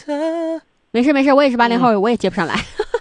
没事，我也是80后，我也接不上来。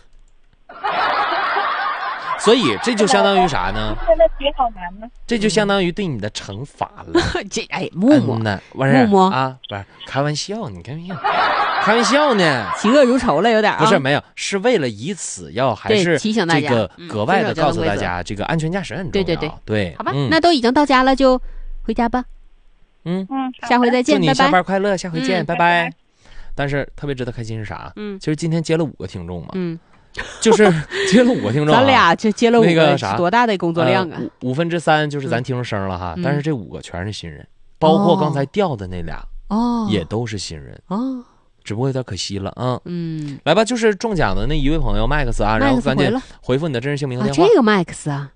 所以这就相当于啥呢？ 真的题好难呢。 这就相当于对你的惩罚了。 这木木啊，不是开玩笑，你看没有？开玩笑呢， 嫉恶如仇了，有点不是没有，是为了以此要还是提醒大家， 这个格外的告诉大家，这个安全驾驶很重要。对， 好吧，那都已经到家了，就回家吧。下回再见， 祝你下班快乐，下回见，拜拜。但是特别值得开心是啥？其实今天接了5个听众嘛，就是接了5个听众， 咱俩就接了5个， 那个啥， 多大的工作量啊 ？3/5就是咱听众声了哈，但是这5个全是新人，包括刚才掉的那俩也都是新人只不过有点可惜了啊。来吧，就是中奖的那一位朋友 Max 啊，然后赶紧回复你的真实姓名和电话。 这个 Max 啊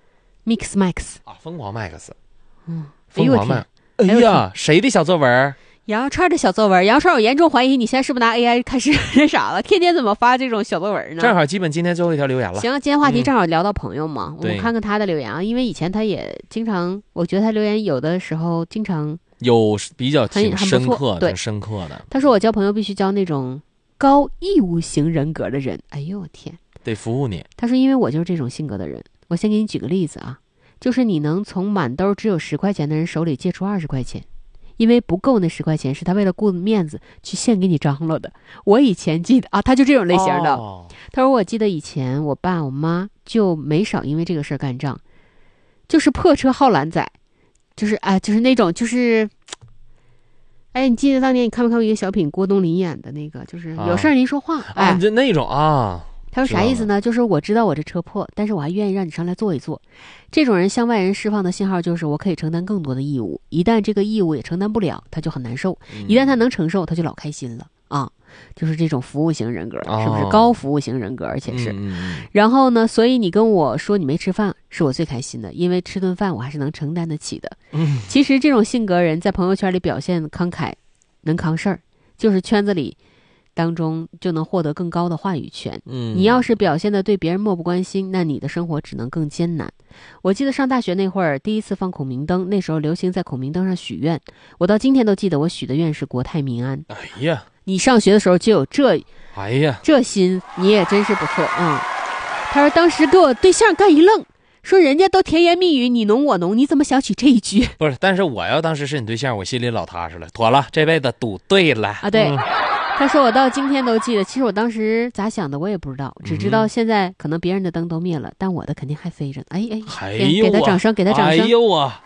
，Max 啊，疯狂 Max，疯狂 Max。哎呀，谁的小作文？ 羊肉串的小作文。羊肉串，我严重怀疑你现在是不是拿 AI 开始那啥了？天天怎么发这种小作文呢？ 正好基本今天最后一条留言了。 行，今天话题正好聊到朋友嘛，我们看看他的留言啊，因为以前他也经常，我觉得他留言有的时候经常有比较挺深刻的， 挺深刻的。 他说我交朋友必须交那种高义务型人格的人。哎呦我天， 得服务你。 他说因为我就是这种性格的人。我先给你举个例子啊，就是你能从满兜只有10块钱的人手里借出20块钱，因为不够那10块钱是他为了顾面子去献给你张罗的。我以前记得啊，他就这种类型的。他说我记得以前我爸我妈就没少因为这个事儿干仗，就是破车好懒仔，就是就是那种就是你记得当年你看没看过一个小品，郭冬临演的那个，就是有事儿您说话就那种啊。 他说啥意思呢？就是我知道我这车破，但是我还愿意让你上来坐一坐。这种人向外人释放的信号就是我可以承担更多的义务，一旦这个义务也承担不了，他就很难受；一旦他能承受，他就老开心了啊！就是这种服务型人格，是不是高服务型人格？而且是，然后呢，所以你跟我说你没吃饭，是我最开心的，因为吃顿饭我还是能承担得起的。其实这种性格人在朋友圈里表现慷慨，能扛事儿，就是圈子里当中就能获得更高的话语权。你要是表现的对别人漠不关心，那你的生活只能更艰难。我记得上大学那会儿第一次放孔明灯，那时候流行在孔明灯上许愿，我到今天都记得我许的愿是国泰民安。 哎呀， 你上学的时候就有这心，你也真是不错。他说当时给我对象干一愣，说人家都甜言蜜语你侬我侬，你怎么想起这一句？ 不是，但是我要当时是你对象，我心里老踏实了，妥了，这辈子赌对了啊。对，他说我到今天都记得，其实我当时咋想的我也不知道，只知道现在可能别人的灯都灭了，但我的肯定还飞着。给他掌声，给他掌声。 哎呦啊，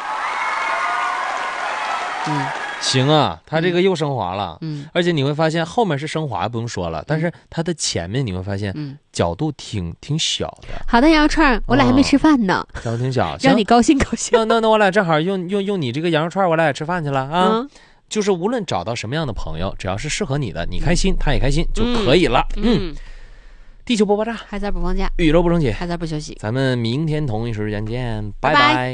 行啊，他这个又升华了。而且你会发现后面是升华不用说了，但是他的前面你会发现角度挺小的。 好的，羊肉串，我俩还没吃饭呢， 角度挺小， 让你高兴高兴。 那我俩正好用你这个羊肉串，我俩也吃饭去了啊。就是无论找到什么样的朋友，只要是适合你的，你开心他也开心就可以了。地球不爆炸， 还在不放假， 宇宙不终结， 还在不休息。 咱们明天同一时间见，拜拜。